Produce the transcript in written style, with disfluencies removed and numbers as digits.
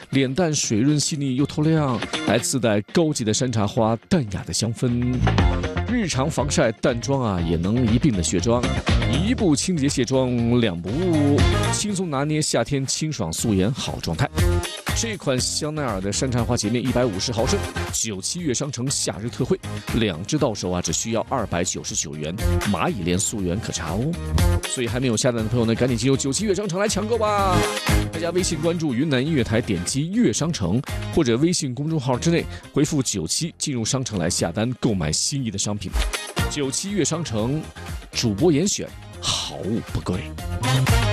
脸蛋水润细腻又透亮，还自带高级的山茶花淡雅的香氛。日常防晒淡妆啊，也能一并的卸妆，一步清洁卸妆两不误，轻松拿捏夏天清爽素颜好状态。这款香奈儿的山茶花洁面150毫升，97月商城夏日特惠，2支到手啊，只需要299元，蚂蚁链溯源可查哦。所以还没有下单的朋友呢，赶紧进入97月商城来抢购吧！大家微信关注云南音乐台，点击乐商城或者微信公众号之内回复97进入商城来下单购买心仪的商品。97月商城主播严选，好物不贵。